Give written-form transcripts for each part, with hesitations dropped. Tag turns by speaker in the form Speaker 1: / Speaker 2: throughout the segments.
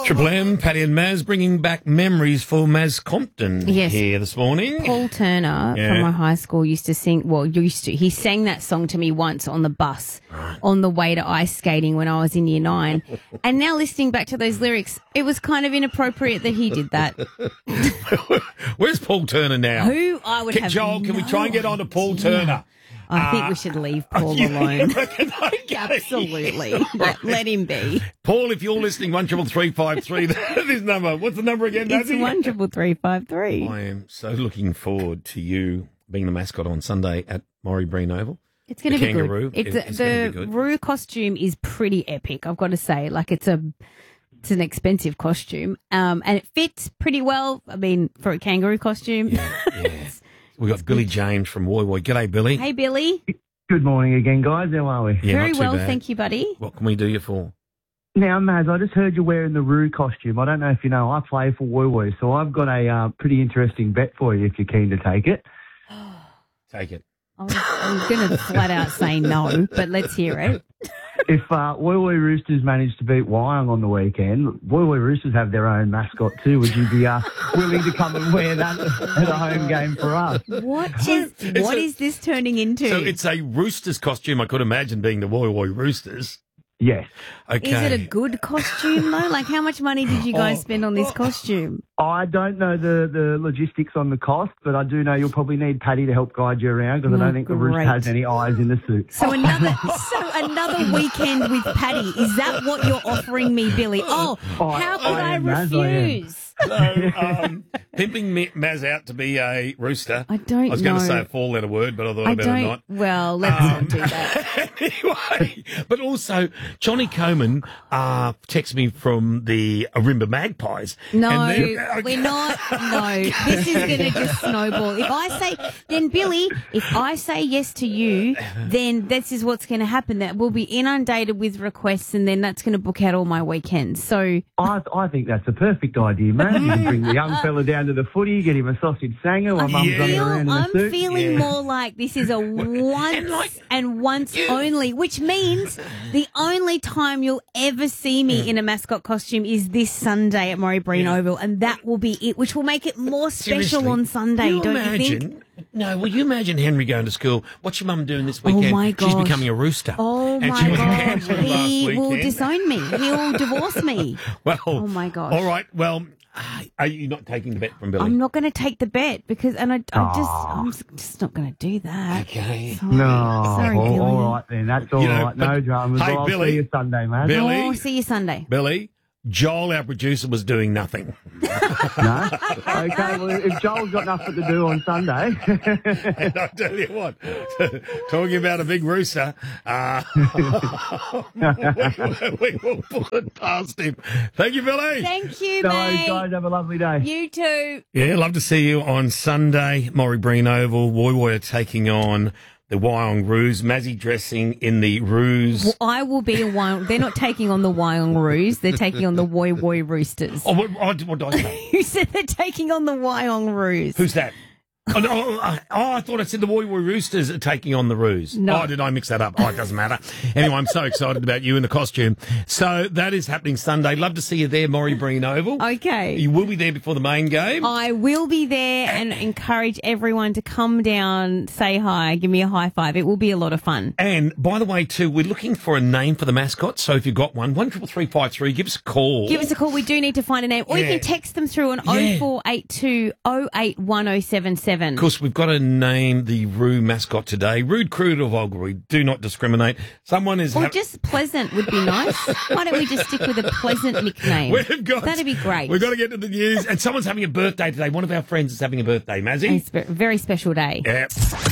Speaker 1: Triple M, Patty and Maz bringing back memories for Maz Compton here this morning.
Speaker 2: Paul Turner from my high school used to sing, he sang that song to me once on the bus on the way to ice skating when I was in year 9. And now listening back to those lyrics, it was kind of inappropriate that he did that.
Speaker 1: Where's Paul Turner now?
Speaker 2: Who I would have
Speaker 1: Joel, can we try and get on to Paul Turner?
Speaker 2: I think we should leave Paul alone. Absolutely. Let him be.
Speaker 1: Paul, if you're listening, 133353, that is his number. What's the number again,
Speaker 2: It's
Speaker 1: Nazzy?
Speaker 2: 133353.
Speaker 1: I am so looking forward to you being the mascot on Sunday at Maury Breen Oval.
Speaker 2: It's going to be
Speaker 1: Kangaroo.
Speaker 2: good.
Speaker 1: It's gonna be
Speaker 2: The
Speaker 1: good.
Speaker 2: Roo costume is pretty epic, I've got to say. Like, it's an expensive costume, and it fits pretty well, I mean, for a kangaroo costume.
Speaker 1: Yeah. We've got Billy James from Woy Woy. G'day, Billy.
Speaker 2: Hey, Billy.
Speaker 3: Good morning again, guys. How are we?
Speaker 1: Yeah,
Speaker 2: Very
Speaker 1: not too
Speaker 2: well,
Speaker 1: bad.
Speaker 2: thank you, buddy.
Speaker 1: What can we do you for?
Speaker 3: Now, Maz, I just heard you wearing the Roo costume. I don't know if you know, I play for Woo Woo, so I've got a pretty interesting bet for you if you're keen to take it.
Speaker 1: Take it.
Speaker 2: I'm going to flat out say no, but let's hear it.
Speaker 3: If Woo Woo Roosters manage to beat Wyong on the weekend, Woo Woo Roosters have their own mascot too. Would you be willing to come and wear that at a home game for us?
Speaker 2: What is this turning into?
Speaker 1: So it's a Roosters costume, I could imagine, being the Woy Woy Roosters.
Speaker 3: Yes.
Speaker 1: Okay.
Speaker 2: Is it a good costume, though? Like, how much money did you guys spend on this costume?
Speaker 3: I don't know the logistics on the cost, but I do know you'll probably need Paddy to help guide you around because I don't think the Rooster
Speaker 2: great.
Speaker 3: has any eyes in the suit.
Speaker 2: So another weekend with Paddy. Is that what you're offering me, Billy? How could I
Speaker 3: am, Maz,
Speaker 2: refuse?
Speaker 1: So, pimping Maz out to be a rooster.
Speaker 2: I don't
Speaker 1: I was going to
Speaker 2: know.
Speaker 1: say a four-letter word, but I thought I better not.
Speaker 2: Well, let's not do that.
Speaker 1: Anyway, but also Johnny Coleman texted me from the Arimba Magpies.
Speaker 2: No,
Speaker 1: and
Speaker 2: we're not. No, this is going to just snowball. Billy, if I say yes to you, then this is what's going to happen. That we'll be inundated with requests, and then that's going to book out all my weekends. So
Speaker 3: I think that's a perfect idea, man. You can bring the young fella down to the footy, get him a sausage sanger while mum's running around in a
Speaker 2: I'm
Speaker 3: suit.
Speaker 2: feeling more like this is a once and once only, which means the only time you'll ever see me in a mascot costume is this Sunday at Maury Breen Oval, and that will be it, which will make it more special
Speaker 1: Seriously,
Speaker 2: on Sunday,
Speaker 1: will
Speaker 2: don't
Speaker 1: imagine,
Speaker 2: you think?
Speaker 1: No, will you imagine Henry going to school? What's your mum doing this weekend?
Speaker 2: Oh, my
Speaker 1: She's
Speaker 2: gosh.
Speaker 1: becoming a rooster.
Speaker 2: Oh,
Speaker 1: and
Speaker 2: my
Speaker 1: she was
Speaker 2: God.
Speaker 1: cancelled last
Speaker 2: He will
Speaker 1: weekend.
Speaker 2: disown me. He'll divorce me.
Speaker 1: Well,
Speaker 2: Oh, my gosh.
Speaker 1: All right, well, are you not taking the bet from Billy?
Speaker 2: I'm not going to take the bet because, I'm just not going to do that.
Speaker 1: Okay.
Speaker 2: Sorry.
Speaker 3: No,
Speaker 2: Sorry, Billy.
Speaker 3: all right then. That's all
Speaker 1: You know,
Speaker 3: right.
Speaker 1: but-
Speaker 3: No dramas.
Speaker 1: Hey,
Speaker 3: I'll
Speaker 1: Billy.
Speaker 3: see you Sunday, man.
Speaker 1: Billy.
Speaker 2: Oh, see you Sunday.
Speaker 1: Billy, Joel, our producer, was doing nothing.
Speaker 3: No? Okay, well, if Joel's got nothing to do on Sunday.
Speaker 1: And I tell you what, talking about a big rooster, we will put it past him. Thank you, Billy.
Speaker 2: Thank you,
Speaker 3: No,
Speaker 2: mate.
Speaker 3: guys, have a lovely day.
Speaker 2: You too.
Speaker 1: Yeah, love to see you on Sunday. Maury Breen Oval. Woy Woy are taking on the Wyong Roos. Mazzy dressing in the Roos.
Speaker 2: Well, I will be a Wyong. They're not taking on the Wyong Roos. They're taking on the Woy Woy Roosters.
Speaker 1: Oh, what did I say?
Speaker 2: You said they're taking on the Wyong Roos.
Speaker 1: Who's that? Oh, no, I thought I said the Woy Woy Roosters are taking on the Roos.
Speaker 2: No.
Speaker 1: Oh, did I mix that up? Oh, it doesn't matter. Anyway, I'm so excited about you in the costume. So that is happening Sunday. Love to see you there, Maury Breen Oval.
Speaker 2: Okay.
Speaker 1: You will be there before the main game.
Speaker 2: I will be there and encourage everyone to come down, say hi, give me a high five. It will be a lot of fun.
Speaker 1: And by the way, too, we're looking for a name for the mascot. So if you've got one, 133353, give us a call.
Speaker 2: Give us a call. We do need to find a name. Or you
Speaker 1: Yeah.
Speaker 2: can text them through on
Speaker 1: Yeah.
Speaker 2: 0482 081077.
Speaker 1: Of course, we've got to name the Roo mascot today. Rude, crude, or vulgar. We do not discriminate. Someone is...
Speaker 2: Or just pleasant would be nice. Why don't we just stick with a pleasant nickname? That'd be great.
Speaker 1: We've got to get to the news. And someone's having a birthday today. One of our friends is having a birthday, Mazzy.
Speaker 2: It's a very special day.
Speaker 1: Yeah.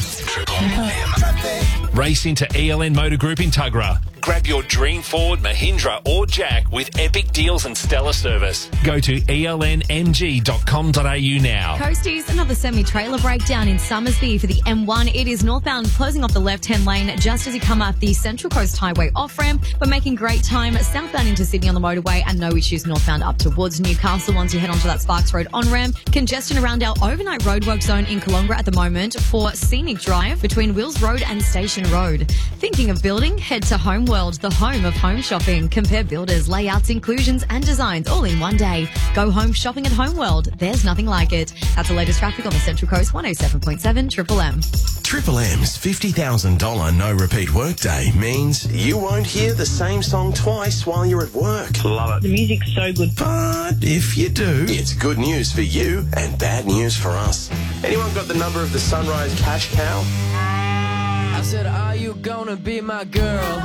Speaker 4: Race into ELN Motor Group in Tuggerah. Grab your dream Ford, Mahindra or Jack with epic deals and stellar service. Go to elnmg.com.au now.
Speaker 5: Coasties, another semi-trailer breakdown in Summersby for the M1. It is northbound, closing off the left-hand lane just as you come up the Central Coast Highway off-ramp, but making great time southbound into Sydney on the motorway and no issues northbound up towards Newcastle once you head onto that Sparks Road on-ramp. Congestion around our overnight roadwork zone in Calombra at the moment for Scenic Drive between Wills Road and Station Road. Thinking of building? Head to Homeworld, the home of home shopping. Compare builders, layouts, inclusions and designs all in one day. Go home shopping at Homeworld. There's nothing like it. That's the latest traffic on the Central Coast 107.7 Triple M.
Speaker 6: Triple M's $50,000 no repeat workday means you won't hear the same song twice while you're at work. Love it.
Speaker 7: The music's so good.
Speaker 6: But if you do, it's good news for you and bad news for us. Anyone got the number of the Sunrise Cash Cow?
Speaker 8: I said, are you gonna be my girl?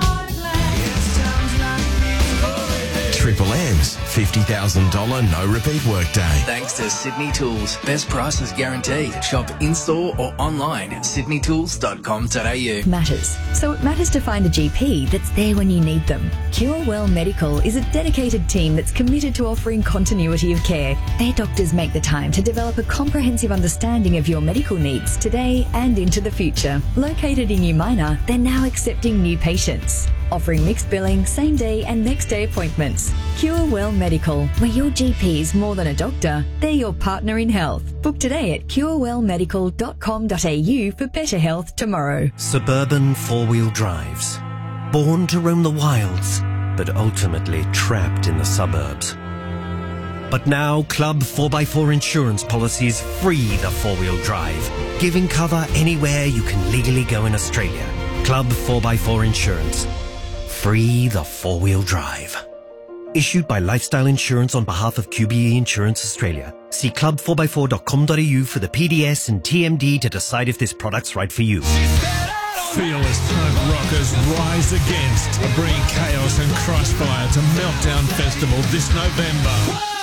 Speaker 6: Triple M's $50,000 no repeat workday.
Speaker 8: Thanks to Sydney Tools. Best prices guaranteed. Shop in-store or online at sydneytools.com.au.
Speaker 9: Matters. So it matters to find a GP that's there when you need them. Curewell Medical is a dedicated team that's committed to offering continuity of care. Their doctors make the time to develop a comprehensive understanding of your medical needs today and into the future. Located in Umina, they're now accepting new patients, offering mixed billing, same day and next day appointments. Curewell Medical, where your GP is more than a doctor, they're your partner in health. Book today at curewellmedical.com.au for better health tomorrow.
Speaker 10: Suburban four-wheel drives. Born to roam the wilds, but ultimately trapped in the suburbs. But now, Club 4x4 insurance policies free the four-wheel drive, giving cover anywhere you can legally go in Australia. Club 4x4 Insurance. Free the four-wheel drive. Issued by Lifestyle Insurance on behalf of QBE Insurance Australia. See club4x4.com.au for the PDS and TMD to decide if this product's right for you.
Speaker 4: Fearless punk rockers Rise Against bring chaos and crossfire to Meltdown Festival this November.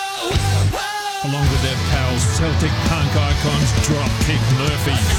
Speaker 4: Along with their pals Celtic punk icons Dropkick Murphys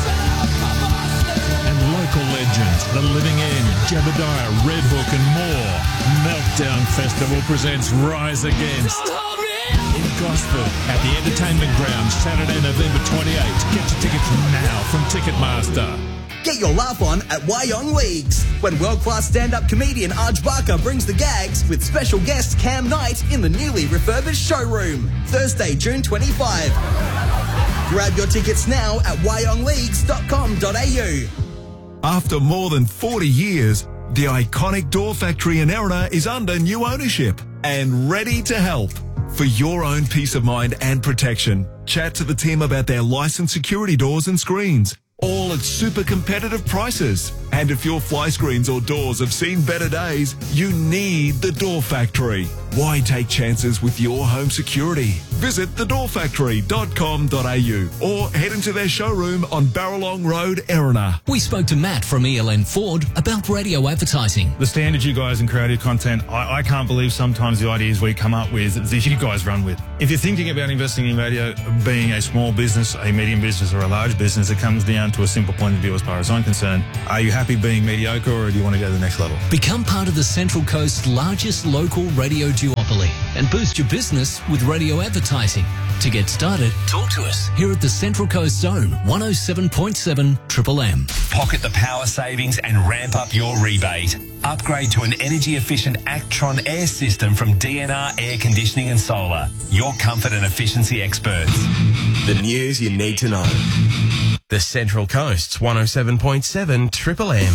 Speaker 4: and local legends The Living End, Jebediah, Red Hook and more. Meltdown Festival presents Rise Against in Gosford at the Entertainment Grounds Saturday, November 28th. Get your tickets now from Ticketmaster.
Speaker 11: Get your laugh on at Wyong Leagues when world-class stand-up comedian Arj Barker brings the gags with special guest Cam Knight in the newly refurbished showroom. Thursday, June 25. Grab your tickets now at wyongleagues.com.au.
Speaker 12: After more than 40 years, the iconic Door Factory in Erina is under new ownership and ready to help. For your own peace of mind and protection, chat to the team about their licensed security doors and screens, all at super competitive prices. And if your fly screens or doors have seen better days, you need the Door Factory. Why take chances with your home security? Visit thedoorfactory.com.au or head into their showroom on Barralong Road, Erina.
Speaker 13: We spoke to Matt from ELN Ford about radio advertising.
Speaker 14: The standards you guys in creative content, I can't believe sometimes the ideas we come up with that you guys run with. If you're thinking about investing in radio, being a small business, a medium business or a large business, it comes down to a simple point of view as far as I'm concerned. Are you happy being mediocre or do you want to go to the next level?
Speaker 13: Become part of the Central Coast's largest local radio duopoly and boost your business with radio advertising. To get started, talk to us here at the Central Coast Zone 107.7 Triple M.
Speaker 4: Pocket the power savings and ramp up your rebate. Upgrade to an energy-efficient Actron air system from DNR Air Conditioning and Solar. Your comfort and efficiency experts.
Speaker 6: The news you need to know. The Central Coast's 107.7 Triple M.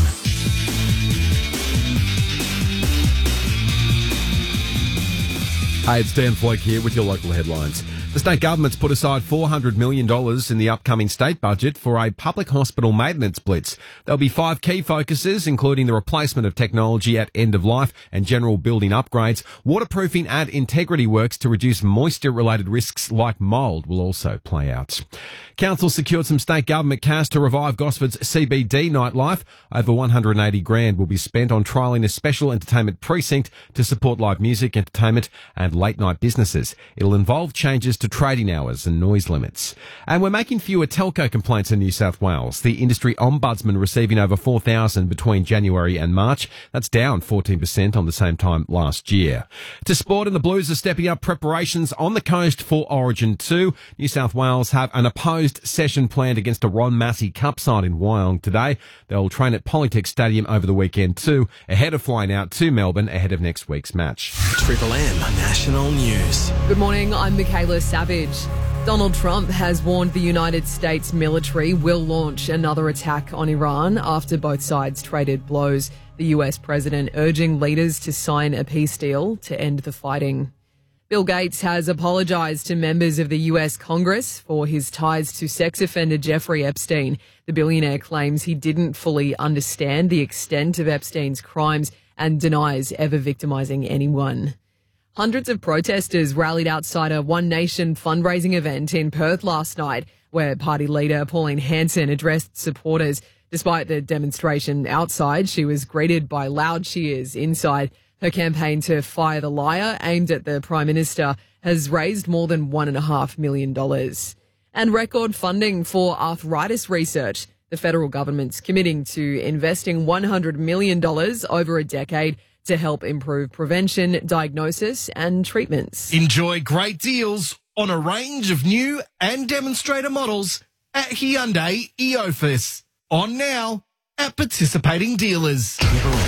Speaker 15: Hey, it's Dan Floak here with your local headlines. The state government's put aside $400 million in the upcoming state budget for a public hospital maintenance blitz. There'll be 5 key focuses, including the replacement of technology at end of life and general building upgrades. Waterproofing and integrity works to reduce moisture-related risks like mould will also play out. Council secured some state government cash to revive Gosford's CBD nightlife. Over $180,000 will be spent on trialling a special entertainment precinct to support live music, entertainment and late-night businesses. It'll involve changes to trading hours and noise limits. And we're making fewer telco complaints in New South Wales. The industry ombudsman receiving over 4,000 between January and March. That's down 14% on the same time last year. To sport, and the Blues are stepping up preparations on the coast for Origin 2. New South Wales have an opposed session planned against a Ron Massey Cup side in Wyong today. They'll train at Polytech Stadium over the weekend too, ahead of flying out to Melbourne ahead of next week's match.
Speaker 6: Triple M National News.
Speaker 16: Good morning, I'm Michaela Savage.
Speaker 7: Donald Trump has warned the United States military will launch another attack on Iran after both sides traded blows. The US president urging leaders to sign a peace deal to end the fighting. Bill Gates has apologised to members of the US Congress for his ties to sex offender Jeffrey Epstein. The billionaire claims he didn't fully understand the extent of Epstein's crimes and denies ever victimising anyone. Hundreds of protesters rallied outside a One Nation fundraising event in Perth last night, where party leader Pauline Hanson addressed supporters. Despite the demonstration outside, she was greeted by loud cheers inside. Her campaign to fire the liar, aimed at the Prime Minister, has raised more than $1.5 million. And record funding for arthritis research. The federal government's committing to investing $100 million over a decade to help improve prevention, diagnosis and treatments.
Speaker 16: Enjoy great deals on a range of new and demonstrator models at Hyundai Eofus. On now at participating dealers.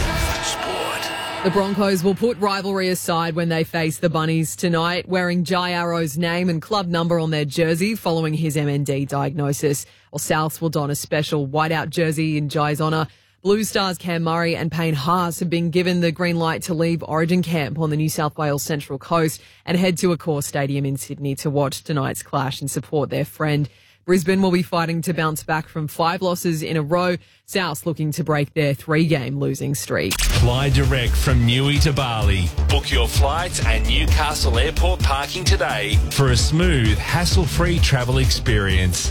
Speaker 7: The Broncos will put rivalry aside when they face the Bunnies tonight, wearing Jai Arrow's name and club number on their jersey following his MND diagnosis. While Souths will don a special whiteout jersey in Jai's honour. Blue Stars Cam Murray and Payne Haas have been given the green light to leave Origin camp on the New South Wales Central Coast and head to Accor Stadium in Sydney to watch tonight's clash and support their friend. Brisbane will be fighting to bounce back from 5 losses in a row. South looking to break their 3-game losing streak.
Speaker 17: Fly direct from Newey to Bali. Book your flights and Newcastle Airport parking today for a smooth, hassle-free travel experience.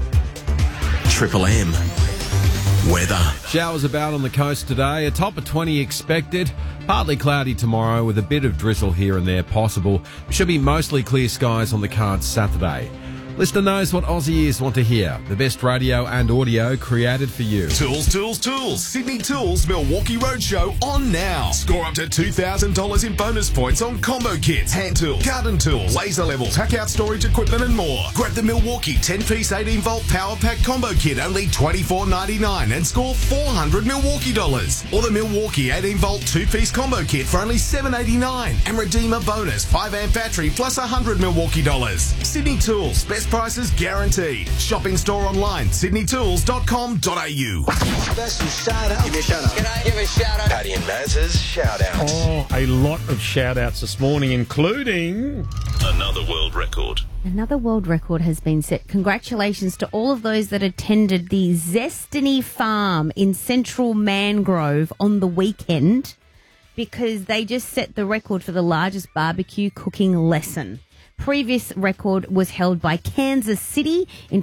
Speaker 6: Triple M. Weather.
Speaker 15: Showers about on the coast today. A top of 20 expected. Partly cloudy tomorrow with a bit of drizzle here and there possible. Should be mostly clear skies on the cards Saturday. Listener knows what Aussie ears want to hear. The best radio and audio created for you.
Speaker 12: Tools, tools, tools. Sydney Tools Milwaukee Roadshow on now. Score up to $2,000 in bonus points on combo kits, hand tools, garden tools, laser levels, hack out storage equipment and more. Grab the Milwaukee 10-piece 18-volt power pack combo kit, only $24.99 and score $400 Milwaukee dollars. Or the Milwaukee 18-volt 2-piece combo kit for only $7.89 and redeem a bonus 5-amp battery plus $100 Milwaukee dollars. Sydney Tools, best prices guaranteed. Shop in store online, sydneytools.com.au.
Speaker 18: Special shout out. Give me a shout out. Can I give a shout out?
Speaker 6: Paddy and Maz's shout out.
Speaker 1: Oh, a lot of shout outs this morning, including
Speaker 12: another world record.
Speaker 2: Another world record has been set. Congratulations to all of those that attended the Zestiny Farm in Central Mangrove on the weekend, because they just set the record for the largest barbecue cooking lesson. Previous record was held by Kansas City in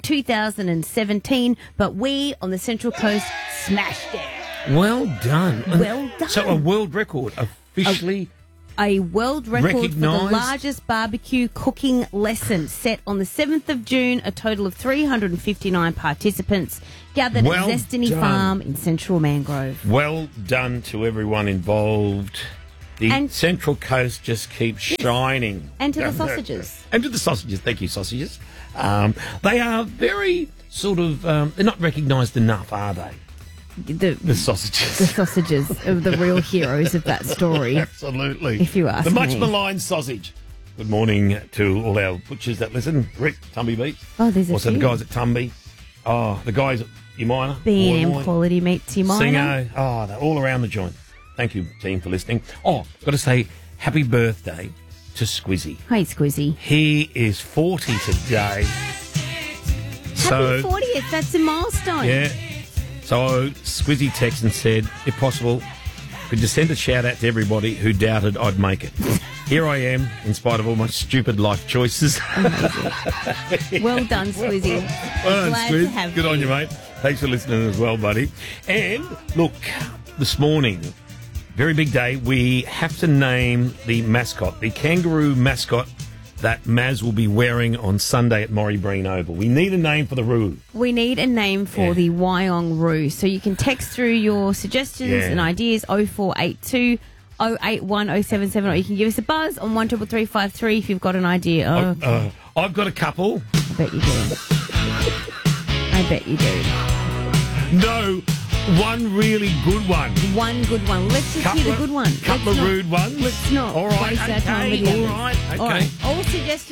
Speaker 2: 2017, but we on the Central Coast smashed it.
Speaker 1: Well done.
Speaker 2: Well done.
Speaker 1: So a world record officially.
Speaker 2: A world record for the
Speaker 1: recognised?
Speaker 2: largest barbecue cooking lesson set on the 7th of June. A total of 359 participants gathered
Speaker 1: Well
Speaker 2: at Zestiny
Speaker 1: done.
Speaker 2: Farm in Central Mangrove.
Speaker 1: Well done to everyone involved. The
Speaker 2: And-
Speaker 1: Central Coast just keeps shining.
Speaker 2: And to the sausages.
Speaker 1: And to the sausages. Thank you, sausages. They are very sort of, they're not recognised enough, are they? The sausages.
Speaker 2: The sausages are the real heroes of that story.
Speaker 1: Absolutely.
Speaker 2: If you ask
Speaker 1: the much
Speaker 2: me.
Speaker 1: maligned sausage. Good morning to all our butchers that listen. Rick, Tumby Beats.
Speaker 2: Oh, there's a
Speaker 1: Also the
Speaker 2: few.
Speaker 1: guys at Tumby. Oh, the guys at Umina.
Speaker 2: B&M Quality Meats Umina.
Speaker 1: Singo. Oh, they're all around the joint. Thank you, team, for listening. Oh, got to say happy birthday to Squizzy.
Speaker 2: Hey, Squizzy.
Speaker 1: He is 40 today.
Speaker 2: Happy 40th. That's a milestone.
Speaker 1: Yeah. So Squizzy texted and said, if possible, could you send a shout out to everybody who doubted I'd make it? Here I am, in spite of all my stupid life choices.
Speaker 2: Well done, Squizzy.
Speaker 1: Well done,
Speaker 2: Glad to
Speaker 1: Squiz.
Speaker 2: have
Speaker 1: Good
Speaker 2: you.
Speaker 1: on you, mate. Thanks for listening as well, buddy. And look, this morning, very big day, we have to name the mascot, the kangaroo mascot that Maz will be wearing on Sunday at Morrie Breen Oval. We need a name for the Roo.
Speaker 2: We need a name for the Wyong Roo. So you can text through your suggestions and ideas 0482 081 077, or you can give us a buzz on 133353 if you've got an idea. Oh, okay.
Speaker 1: I've got a couple.
Speaker 2: I bet you do. I bet you do.
Speaker 1: No, one really good one.
Speaker 2: One good one. Let's just hear the good one.
Speaker 1: Couple of rude ones.
Speaker 2: Let's not
Speaker 1: All right,
Speaker 2: waste our time
Speaker 1: okay,
Speaker 2: with the
Speaker 1: all
Speaker 2: others.
Speaker 1: right, okay.
Speaker 2: All right. All suggestions